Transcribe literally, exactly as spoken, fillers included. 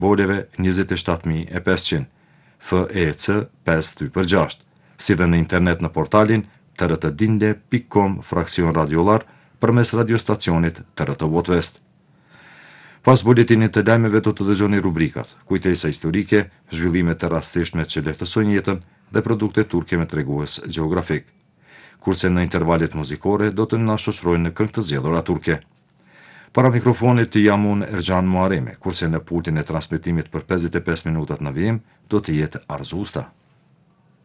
voleve njëzet e shtatë mijë e pesëqind, F E C pesë dy për gjashtë, si dhe në internet në portalin t r t dinde pikë com fraksion radiolar përmes radiostacionit T R T Votvest. Pas buletinit të lajmeve do të dëgjoni rubrikat, kujtesa historike, zhvillimet e rastësishme që lehtësojnë jetën dhe produkte turke me tregues gjeografik. Kurse në intervalet muzikore do të na shoqërojnë në këngë të zgjedhura turke. Para mikrofonit jam unë Erxhan Muharremi, kurse në pultin e transmetimit për pesëdhjetë e pesë minutat në vijim do të jetë Arzu Usta.